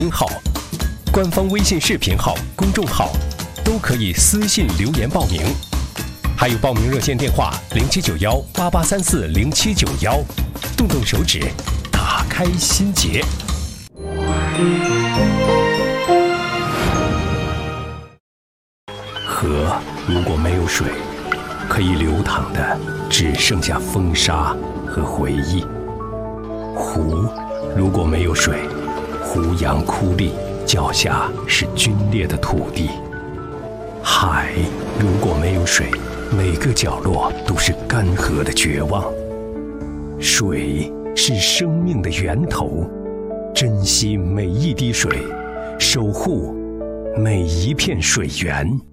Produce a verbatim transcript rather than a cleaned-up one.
号、官方微信视频号、公众号都可以私信留言报名，还有报名热线电话零七九幺八八三四零七九幺，动动手指，打开心结。河如果没有水，可以流淌的只剩下风沙和回忆。湖如果没有水，胡杨枯立，脚下是龟裂的土地。海如果没有水，每个角落都是干涸的绝望。水是生命的源头，珍惜每一滴水，守护每一片水源。